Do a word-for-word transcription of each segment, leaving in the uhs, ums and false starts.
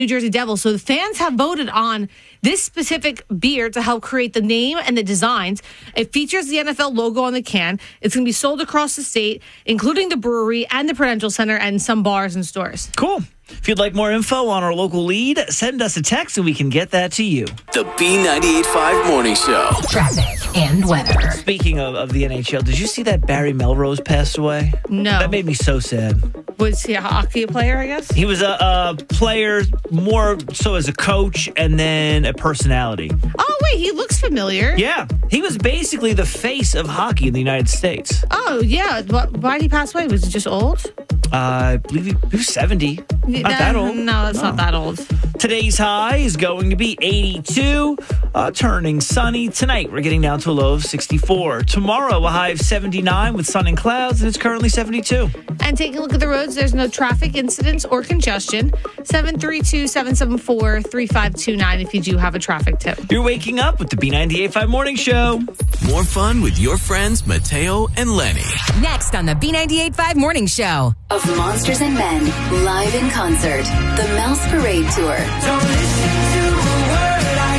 New Jersey Devils. So the fans have voted on this specific beer to help create the name and the designs. It features the N F L logo on the can. It's going to be sold across the state, including the brewery and the Prudential Center and some bars and stores. Cool. If you'd like more info on our local lead, send us a text and we can get that to you. The B ninety-eight point five Morning Show. Traffic and weather. Speaking of, of the N H L, did you see that Barry Melrose passed away? No. That made me so sad. Was he a hockey player, I guess? He was a, a player more so as a coach and then a personality. Oh, wait, he looks familiar. Yeah. He was basically the face of hockey in the United States. Oh, yeah. Why did he pass away? Was he just old? Uh, I believe he, he was seventy. Not that, that old. No, that's no. not that old. Today's high is going to be eighty-two, uh, turning sunny. Tonight, we're getting down to a low of sixty-four. Tomorrow, a high of seventy-nine with sun and clouds, and it's currently seventy-two. And taking a look at the roads, there's no traffic incidents or congestion. seven three two, seven seven four, three five two nine if you do have a traffic tip. You're waking up with the B ninety-eight point five Morning Show. More fun with your friends Mateo and Lenny. Next on the B ninety-eight point five Morning Show. Of Monsters and Men, live in concert, the Mouse Parade Tour. Don't listen to a word I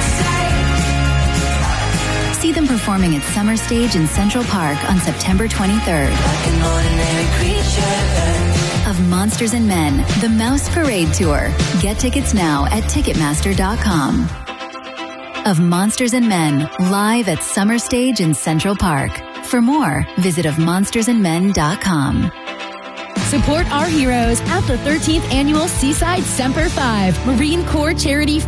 say. See them performing at Summer Stage in Central Park on September twenty-third. Like an ordinary creature. Of Monsters and Men, the Mouse Parade Tour. Get tickets now at Ticketmaster dot com. Of Monsters and Men, live at Summer Stage in Central Park. For more, visit of monsters and men dot com. Support our heroes at the thirteenth Annual Seaside Semper five Marine Corps Charity